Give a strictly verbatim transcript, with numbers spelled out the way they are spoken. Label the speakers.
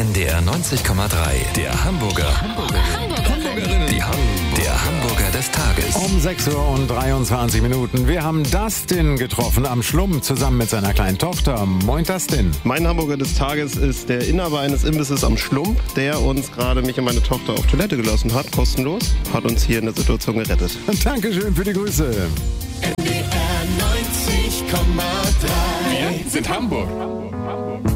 Speaker 1: N D R neunzig Komma drei, der Hamburger, Hamburgerin, die Ham der Hamburger des Tages.
Speaker 2: Um sechs Uhr und dreiundzwanzig Minuten. Wir haben Dustin getroffen am Schlumm zusammen mit seiner kleinen Tochter. Moin Dustin.
Speaker 3: Mein Hamburger des Tages ist der Inhaber eines Imbisses am Schlumpf, der uns gerade mich und meine Tochter auf Toilette gelassen hat, kostenlos, hat uns hier in der Situation gerettet.
Speaker 2: Dankeschön für die Grüße.
Speaker 4: N D R neunzig Komma drei.
Speaker 5: Wir sind Hamburg.